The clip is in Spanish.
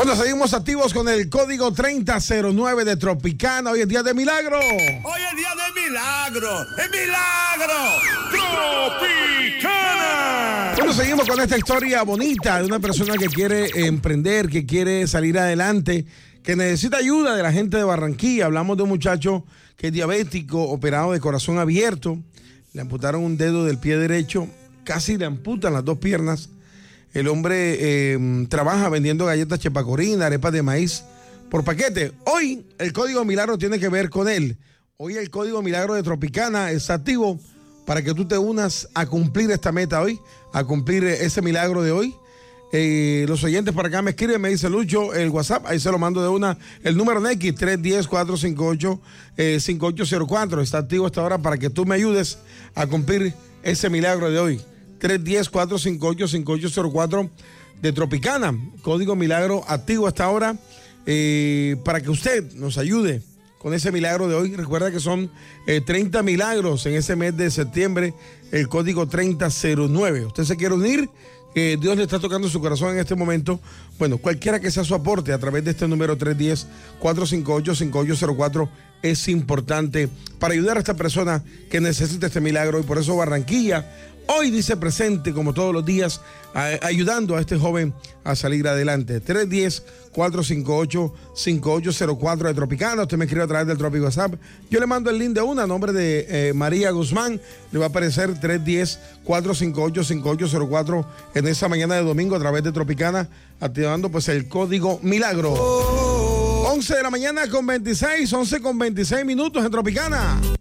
Bueno, seguimos activos con el código 3009 de Tropicana. Hoy es día de milagro. Hoy es día de milagro. ¡El milagro! ¡Tropicana! Bueno, seguimos con esta historia bonita de una persona que quiere emprender, que quiere salir adelante, que necesita ayuda de la gente de Barranquilla. Hablamos de un muchacho que es diabético, operado de corazón abierto. Le amputaron un dedo del pie derecho, casi le amputan las dos piernas. El hombre trabaja vendiendo galletas chepacorina, arepas de maíz por paquete. Hoy el código milagro tiene que ver con él. Hoy el código milagro de Tropicana está activo para que tú te unas a cumplir esta meta hoy, a cumplir ese milagro de hoy. Los oyentes para acá me escriben, me dice Lucho, el WhatsApp, ahí se lo mando de una, el número NX 310-458-5804. Está activo hasta ahora para que tú me ayudes a cumplir ese milagro de hoy. 310-458-5804 de Tropicana. Código milagro activo hasta ahora para que usted nos ayude con ese milagro de hoy. Recuerda que son 30 milagros en ese mes de septiembre, el código 3009. Usted se quiere unir, Dios le está tocando su corazón en este momento. Bueno, cualquiera que sea su aporte a través de este número 310-458-5804 es importante para ayudar a esta persona que necesita este milagro. Y por eso Barranquilla hoy dice presente, como todos los días, ayudando a este joven a salir adelante. 310-458-5804 de Tropicana. Usted me escribe a través del Tropic WhatsApp. Yo le mando el link de una, a nombre de María Guzmán. Le va a aparecer 310-458-5804 en esa mañana de domingo a través de Tropicana, activando pues el código milagro. 11 de la mañana con 26, 11 con 26 minutos en Tropicana.